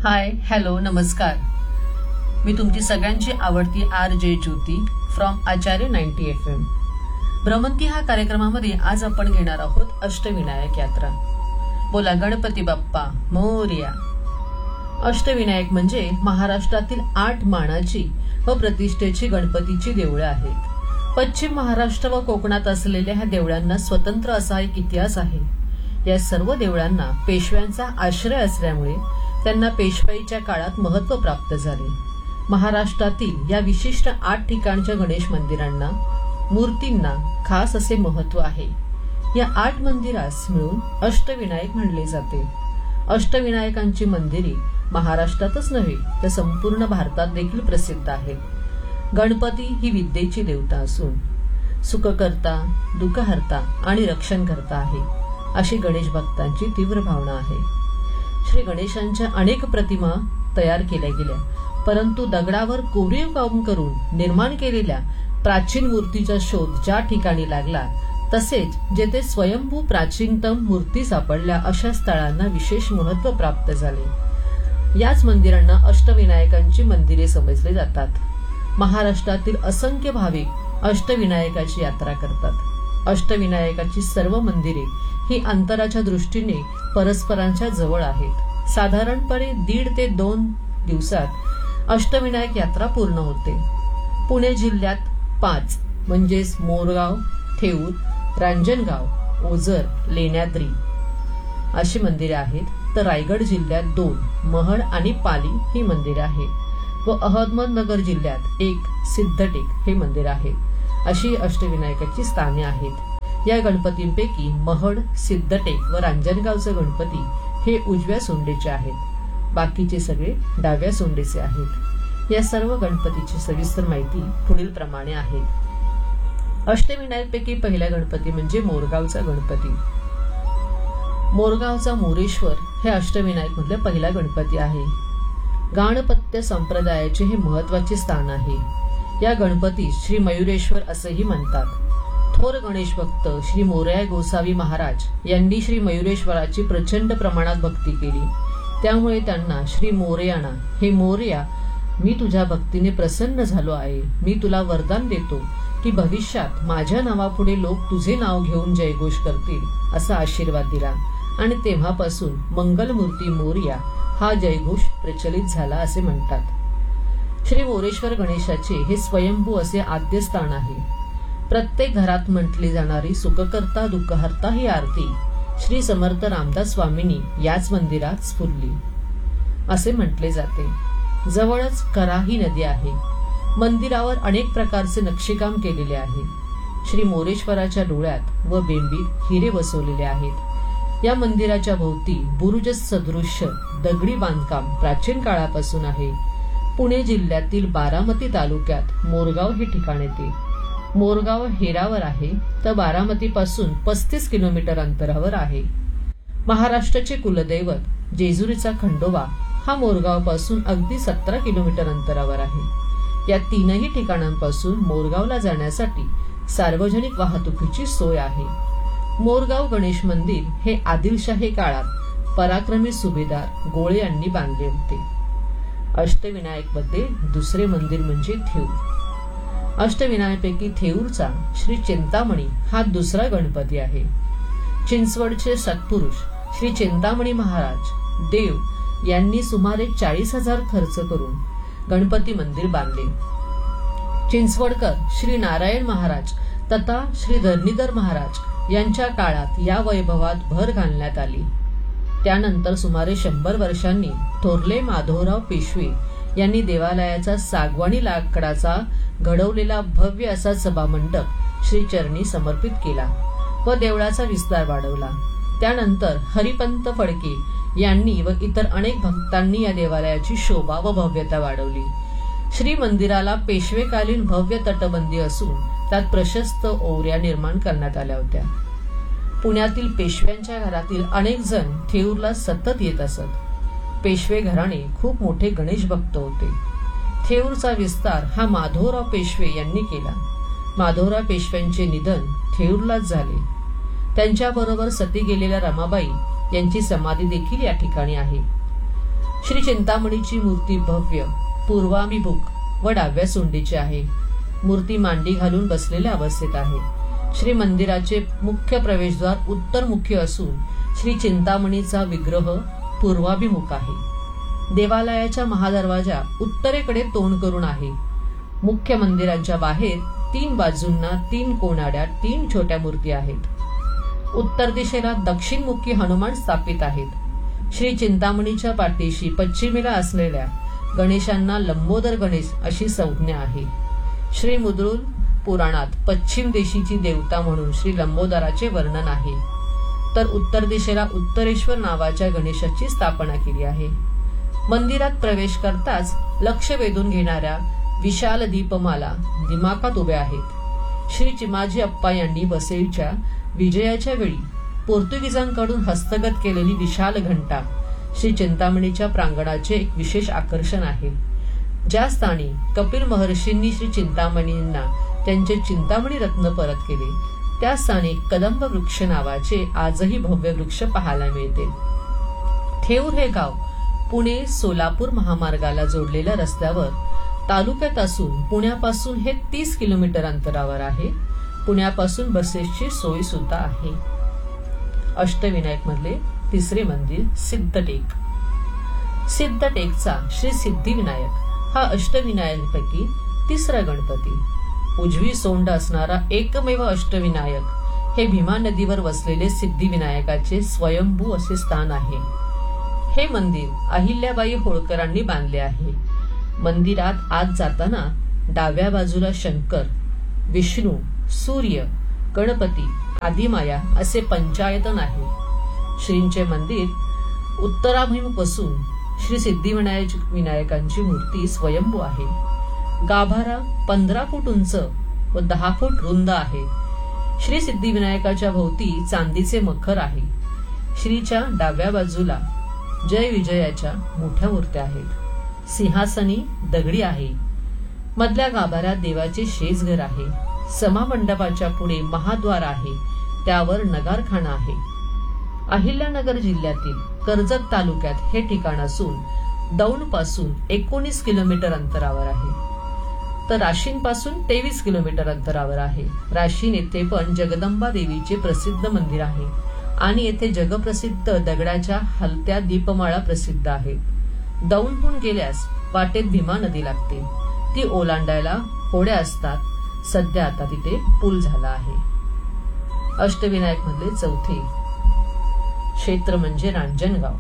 Hi hello नमस्कार. मी तुमची सगळ्यांची आवडती RJ Jyoti from Acharya 90 FM. भ्रमंती हा कार्यक्रमामध्ये आज आपण घेणार आहोत अष्टविनायक यात्रा. बोला गणपती बाप्पा मोरया. अष्टविनायक म्हणजे महाराष्ट्रातील 8 मानाची व प्रतिष्ठेची गणपतीची देवळं आहेत. पश्चिम महाराष्ट्र व कोकणात असलेल्या ह्या देवळांना स्वतंत्र असा एक इतिहास आहे. या सर्व देवळांना पेशव्यांचा आश्रय असल्यामुळे त्यांना पेशवाईच्या काळात महत्त्व प्राप्त झाले. महाराष्ट्रातील या विशिष्ट 8 ठिकाणच्या गणेश मंदिरांना मूर्तींना खास असे महत्त्व आहे. या 8 मंदिरास मिळून अष्टविनायक म्हणले जाते. अष्टविनायकांची मंदिरे महाराष्ट्रातच नव्हे तर संपूर्ण भारतात देखील प्रसिद्ध आहेत. गणपती ही विद्येची देवता असून सुखकर्ता, दुःखहर्ता आणि रक्षणकर्ता आहे अशी गणेश भक्तांची तीव्र भावना आहे. श्री गणेशांच्या अनेक प्रतिमा तयार केल्या गेल्या, परंतु दगडावर कोरीव काम करून निर्माण केलेल्या प्राचीन मूर्तीचा शोध ज्या ठिकाणी लागला तसेच जेथे स्वयंभू प्राचीनतम मूर्ती सापडल्या अशा स्थळांना विशेष महत्त्व प्राप्त झाले. याच मंदिरांना अष्टविनायकांची मंदिरे समजले जातात. महाराष्ट्रातील असंख्य भाविक अष्टविनायकाची यात्रा करतात. अष्टविनायकाची सर्व मंदिरे ही अंतराच्या दृष्टीने परस्परांच्या जवळ आहेत. साधारणपणे 1.5 ते 2 दिवसात अष्टविनायक यात्रा पूर्ण होते. पुणे जिल्ह्यात 5 म्हणजेच मोरगाव, थेऊर, रांजणगाव, ओझर, लेण्याद्री अशी मंदिरे आहेत. तर रायगड जिल्ह्यात 2 महड आणि पाली ही मंदिरे आहेत व अहमदनगर जिल्ह्यात 1 सिद्धटेक हे मंदिर आहे. अशी अष्टविनायकाची स्थाने आहेत. या गणपतींपैकी महड, सिद्धटेक व रांजणगावचे गणपती हे उजव्या सोंडेचे आहेत. बाकीचे सगळे डाव्या सोंडेचे आहेत. या सर्व गणपतीची सविस्तर माहिती पुढील प्रमाणे आहे. अष्टविनायकपैकी पहिला गणपती म्हणजे मोरगावचा गणपती. मोरगावचा मोरेश्वर हे अष्टविनायक मधले पहिला गणपती आहे. गाणपत्य संप्रदायाचे हे महत्वाचे स्थान आहे. या गणपतीस श्री मयुरेश्वर असेही म्हणतात. थोर गणेश भक्त श्री मोरया गोसावी महाराज यांनी श्री मयुरेश्वराची प्रचंड प्रमाणात भक्ती केली. त्यामुळे त्यांना श्री मोरयाना, हे मोरया, मी तुझ्या भक्तीने प्रसन्न झालो आहे. मी तुला वरदान देतो की भविष्यात माझ्या नावापुढे लोक तुझे नाव घेऊन जयघोष करतील असा आशीर्वाद दिला आणि तेव्हापासून मंगलमूर्ती मोरया हा जयघोष प्रचलित झाला असे म्हणतात. श्री मोरेश्वर गणेशाचे हे स्वयंभू असे आद्य स्थान आहे. प्रत्येक घरात म्हटली जाणारी सुखकर्ता दुःखहर्ता ही आरती श्री समर्थ रामदास स्वामींनी याच मंदिरात स्फुरली असे म्हटले जाते. जवळच करा ही नदी आहे. मंदिरावर अनेक प्रकारचे नक्षीकाम केलेले आहे. श्री मोरेश्वराच्या डोळ्यात व बेंबीत हिरे बसवलेले आहेत. या मंदिराच्या भोवती बुरुज सदृश्य दगडी बांधकाम प्राचीन काळापासून आहे. पुणे जिल्ह्यातील बारामती तालुक्यात मोरगाव हे ठिकाण येते. मोरगाव हेरावर आहे तर बारामतीपासून 35 किलोमीटर अंतरावर आहे. महाराष्ट्राचे कुलदैवत जेजुरीचा खंडोबा हा मोरगाव पासून अगदी 17 किलोमीटर अंतरावर आहे. या 3ही ठिकाणांपासून मोरगावला जाण्यासाठी सार्वजनिक वाहतुकीची सोय आहे. मोरगाव गणेश मंदिर हे आदिलशाही काळात पराक्रमी सुभेदार गोळे यांनी बांधले होते. अष्टविनायक मध्ये दुसरे मंदिर म्हणजे थेऊर. अष्टविनायकापैकी थेऊरचा श्री चिंतामणी हा दुसरा गणपती आहे. चिंचवडचे सत्पुरुष श्री चिंतामणी महाराज देव यांनी सुमारे 40,000 खर्च करून गणपती मंदिर बांधले. चिंचवडकर श्री नारायण महाराज तथा श्री धरणीधर महाराज यांच्या काळात या वैभवात भर घालण्यात आली. त्यानंतर सुमारे 100 वर्षांनी थोरले माधवराव पेशवे यांनी देवालयाचा सागवानी लाकडाचा घडवलेला भव्य असा सभामंडप श्री चरणी समर्पित केला व देवळाचा विस्तार वाढवला. त्यानंतर हरिपंत फडके यांनी व इतर अनेक भक्तांनी या देवालयाची शोभा व भव्यता वाढवली. श्री मंदिराला पेशवेकालीन भव्य तटबंदी असून त्यात प्रशस्त ओवऱ्या निर्माण करण्यात आल्या होत्या. पुण्यातील पेशव्यांच्या घरातील अनेक जण थेऊरला सतत येत असत. पेशवे घराणे खूप मोठे गणेश भक्त होते. थेऊरचा विस्तार हा माधवराव पेशवे यांनी केला. माधवराव पेशव्यांचे निधन थेऊरलाच झाले. त्यांच्याबरोबर सती गेलेल्या रमाबाई यांची समाधी देखील या ठिकाणी आहे. श्री चिंतामणीची मूर्ती भव्य, पूर्वाभिमुख व डाव्या सोंडीची आहे. मूर्ती मांडी घालून बसलेल्या अवस्थेत आहे. श्री मंदिराचे मुख्य प्रवेशद्वार उत्तरमुखी असून श्री चिंतामणीचा विग्रह पूर्वाभिमुख आहे. देवालयाच्या महादरवाजा उत्तरेकडे तोंड करून आहे. मुख्य मंदिराच्या बाहेर 3 बाजूंना 3 कोनाड्या 3 छोट्या मूर्ती आहेत. उत्तर दिशेला दक्षिणमुखी हनुमान स्थापित आहेत. श्री चिंतामणीच्या पाठीशी पश्चिमेला असलेल्या गणेशांना लंबोदर गणेश अशी संज्ञा आहे. श्री मुद्रुल पुराणात पश्चिम देशीची देवता म्हणून श्री लंबोदराचे वर्णन आहे. तर उत्तर दिशेला उत्तरेश्वर नावाच्या गणेशाची स्थापना केली आहे. मंदिरात प्रवेश करताच लक्ष वेधून घेणाऱ्या विशाल दीपमाला दिमाखात उभ्या आहेत. श्री चिमाजी अप्पा यांनी वसईच्या विजयाच्या वेळी पोर्तुगीजांकडून हस्तगत केलेली विशाल घंटा श्री चिंतामणीच्या प्रांगणाचे एक विशेष आकर्षण आहे. ज्या स्थानी कपिल महर्षींनी श्री चिंतामणींना त्यांचे चिंतामणी रत्न परत केले, त्या स्थानी कदंब वृक्ष नावाचे आजही भव्य वृक्ष पाहायला मिळते. थेऊर हे गाव पुणे सोलापूर महामार्गाला जोडलेल्या रस्त्यावर तालुक्यात असून पुण्यापासून हे 30 किलोमीटर अंतरावर आहे. पुण्यापासून बसेसची सोय सुद्धा आहे. अष्टविनायक मधले तिसरे मंदिर सिद्धटेक. सिद्धटेकचा श्री सिद्धिविनायक हा अष्टविनायकांपैकी तिसरा गणपती. उजवी सोंड असणारा एकमेव अष्टविनायक हे भीमा नदीवर वसलेले सिद्धिविनायकाचे स्वयंभू असे स्थान आहे. हे मंदिर अहिल्याबाई होळकरांनी बांधले आहे. मंदिरात आत जाताना डाव्या बाजूला शंकर, विष्णू, सूर्य, गणपती, आदिमाया असे पंचायतन आहे. श्रींचे मंदिर उत्तराभिमुख असून श्री सिद्धिविनायकांची मूर्ती स्वयंभू आहे. गाभारा 15 फूट उंच व 10 फूट रुंद आहे. श्री सिद्धिविनायकाच्या भोवती चांदीचे मखर आहे. श्रीच्या डाव्या बाजूला जय विजयाच्या मोठ्या मूर्त्या आहेत. सिंहासनी दगडी आहे. मधल्या गाभाऱ्यात देवाचे शेजघर आहे. समामंडपाच्या पुढे महाद्वार आहे. त्यावर नगारखाना आहे. अहिल्यानगर जिल्ह्यातील कर्जत तालुक्यात हे ठिकाण असून दौंड पासून 19 किलोमीटर अंतरावर आहे. तर राशीन पासून 23 किलोमीटर अंतरावर आहे. राशीन येथे पण जगदंबा देवीचे प्रसिद्ध मंदिर आहे आणि येथे जगप्रसिद्ध दगडाच्या हलत्या दीपमाळा प्रसिद्ध आहेत. दौंडहून गेल्यास वाटेत भीमा नदी लागते. ती ओलांडायला होड्या असतात. सध्या आता तिथे पूल झाला आहे. अष्टविनायक मधले चौथे क्षेत्र म्हणजे रांजणगाव.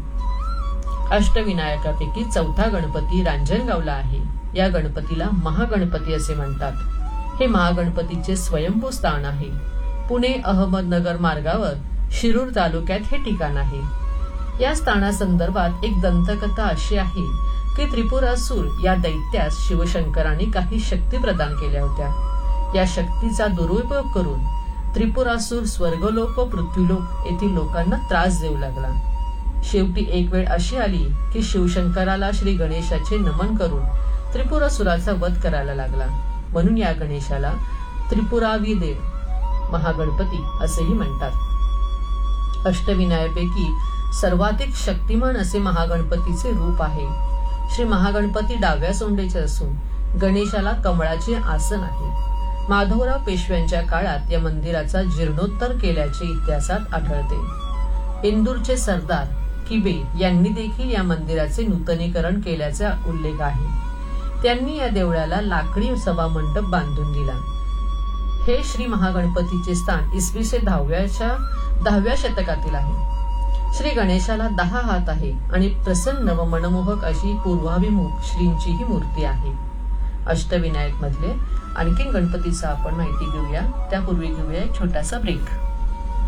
अष्टविनायकापैकी चौथा गणपती रांजणगावला आहे. या गणपतीला महागणपती असे म्हणतात. हे महागणपतीचे स्वयंभू स्थान आहे. पुणे अहमदनगर मार्गावर शिरूर तालुक्यात हे ठिकाण आहे. या स्थानासंदर्भात एक दंतकथा अशी आहे की त्रिपुरासूर या दैत्यास शिवशंकरांनी काही शक्ती प्रदान केल्या होत्या. या शक्तीचा दुरुपयोग करून त्रिपुरासूर स्वर्गलोक व पृथ्वीलोक येथील लोकांना त्रास देऊ लागला. शेवटी एक वेळ अशी आली की शिवशंकराला श्री गणेशाचे नमन करून त्रिपुरासुराचा वध करायला लागला. म्हणून या गणेशाला त्रिपुराविदेव महागणपती असेही म्हणतात. अष्टविनायकापैकी सर्वाधिक शक्तिमान असे महागणपतीचे रूप आहे. श्री महागणपती डाव्या सोंडेचे असून गणेशाला कमळाचे आसन आहे. माधवराव पेशव्यांच्या काळात या मंदिराचा जीर्णोत्तर केल्याचे इतिहासात आढळते. इंदूरचे सरदार किबे यांनी देखील या मंदिराचे नूतनीकरण केल्याचा उल्लेख आहे. त्यांनी या देवळाला लाकडी सभामंडप बांधून दिला. हे श्री महागणपतीचे स्थान इसवी सन 10व्या शतकातील आहे. श्री गणेशाला 10 हात आहे आणि प्रसन्न व मनमोहक अशी पूर्वाभिमुख श्रींची ही मूर्ती आहे. अष्टविनायक मधले आणखी गणपतीचा आपण माहिती घेऊया. त्यापूर्वी घेऊया एक छोटासा ब्रेक.